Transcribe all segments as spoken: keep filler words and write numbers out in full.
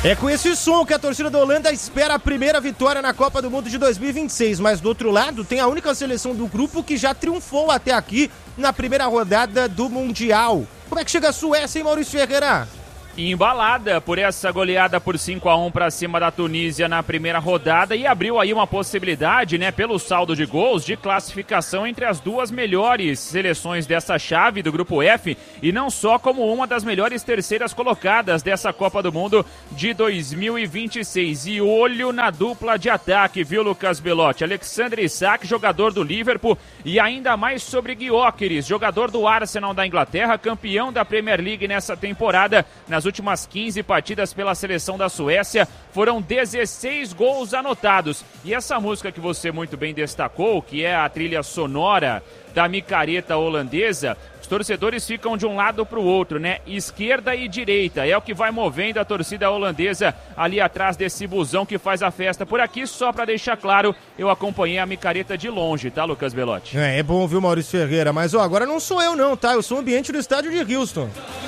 É com esse som que a torcida da Holanda espera a primeira vitória na Copa do Mundo de dois mil e vinte e seis, mas do outro lado tem a única seleção do grupo que já triunfou até aqui na primeira rodada do Mundial. Como é que chega a Suécia, hein, Maurício Ferreira? Embalada por essa goleada por cinco a um para cima da Tunísia na primeira rodada e abriu aí uma possibilidade, né, pelo saldo de gols, de classificação entre as duas melhores seleções dessa chave do grupo F e não só como uma das melhores terceiras colocadas dessa Copa do Mundo de dois mil e vinte e seis. E olho na dupla de ataque, viu, Lucas Belotti? Alexander Isak, jogador do Liverpool, e ainda mais sobre Gyökeres, jogador do Arsenal da Inglaterra, campeão da Premier League nessa temporada. Nas Nas últimas quinze partidas pela seleção da Suécia, foram dezesseis gols anotados. E essa música que você muito bem destacou, que é a trilha sonora da micareta holandesa, os torcedores ficam de um lado para o outro, né? Esquerda e direita. É o que vai movendo a torcida holandesa ali atrás desse busão que faz a festa por aqui. Só para deixar claro, eu acompanhei a micareta de longe, tá, Lucas Belotti? É, é bom, viu, Maurício Ferreira? Mas, ó, agora não sou eu não, tá? Eu sou o ambiente do estádio de Houston.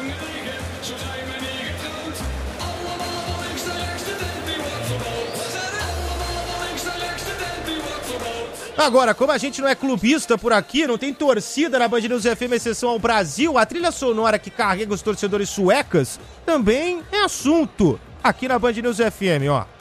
Agora, como a gente não é clubista por aqui, não tem torcida na Band News F M, exceção ao Brasil, a trilha sonora que carrega os torcedores suecas também é assunto aqui na Band News F M, ó.